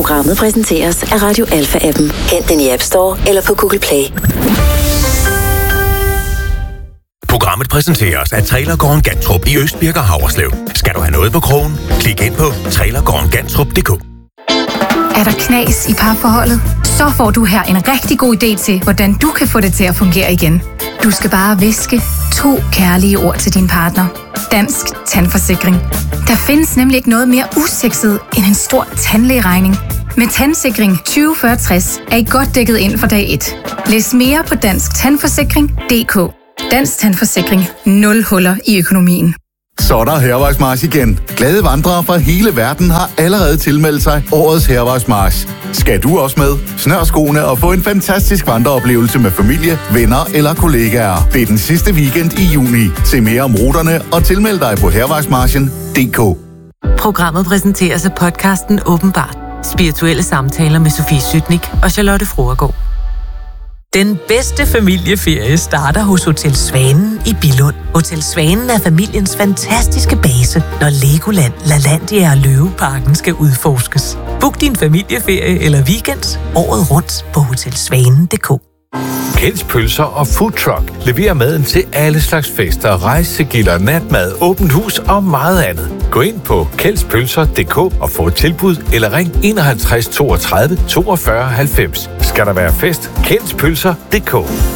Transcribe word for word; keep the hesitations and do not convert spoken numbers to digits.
Programmet præsenteres af Radio Alpha-appen. Hent den i App Store eller på Google Play. Programmet præsenteres af Trailergården Gantrup i Østbirk og Havreslev. Skal du have noget på krogen? Klik ind på trailergården gantrup punktum d k. Er der knas i parforholdet? Så får du her en rigtig god idé til, hvordan du kan få det til at fungere igen. Du skal bare hviske to kærlige ord til din partner. Dansk Tandforsikring. Der findes nemlig ikke noget mere usekset end en stor tandlægeregning. Med Tandsikring tyve fyrre tres er I godt dækket ind fra dag et. Læs mere på dansk tandforsikring punktum d k. Dansk Tandforsikring. Nul huller i økonomien. Så er der Hærvejsmarch igen. Glade vandrere fra hele verden har allerede tilmeldt sig årets Hærvejsmarch. Skal du også med? Snør skoene og få en fantastisk vandreoplevelse med familie, venner eller kollegaer. Det er den sidste weekend i juni. Se mere om ruterne og tilmeld dig på hærvejsmarchen punktum d k. Programmet præsenteres af podcasten Åbenbart. Spirituelle samtaler med Sofie Sytnik og Charlotte Froergaard. Den bedste familieferie starter hos Hotel Svanen i Billund. Hotel Svanen er familiens fantastiske base, når Legoland, LaLandia og Løveparken skal udforskes. Book din familieferie eller weekend året rundt på hotel svanen punktum d k. Kjelds Pølser og Food Truck leverer maden til alle slags fester, rejsegilder, natmad, åbent hus og meget andet. Gå ind på kjelds pølser punktum d k og få et tilbud eller ring enoghalvtreds toogtredive toogfyrre halvfems. Skal der være fest? Kjelds Pølser punktum d k.